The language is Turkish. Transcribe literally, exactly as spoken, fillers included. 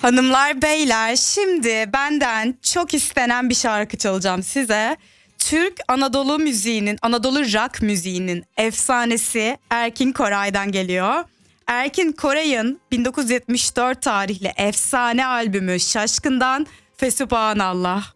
Hanımlar beyler, şimdi benden çok istenen bir şarkı çalacağım size. Türk Anadolu müziğinin, Anadolu rock müziğinin efsanesi Erkin Koray'dan geliyor. Erkin Koray'ın bin dokuz yüz yetmiş dört tarihli efsane albümü Şaşkın'dan Fesubhanallah.